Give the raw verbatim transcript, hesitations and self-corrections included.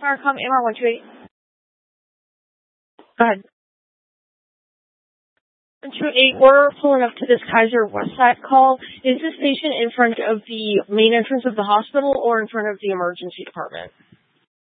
Firecom M R one two eight. Go ahead. one two eight, we're pulling up to this Kaiser Westside call. Is this patient in front of the main entrance of the hospital or in front of the emergency department?